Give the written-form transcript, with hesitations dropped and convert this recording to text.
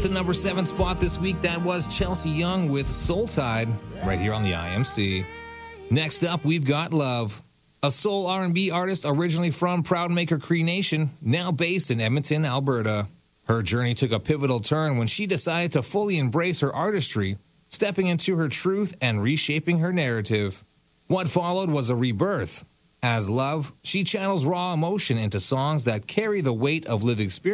the number 7 spot this week, that was Chelsea Young with Soul Tide, right here on the IMC. Next up, we've got Love, a soul R&B artist originally from Proudmaker Cree Nation, now based in Edmonton, Alberta. Her journey took a pivotal turn when she decided to fully embrace her artistry, stepping into her truth and reshaping her narrative. What followed was a rebirth. As Love, she channels raw emotion into songs that carry the weight of lived experience.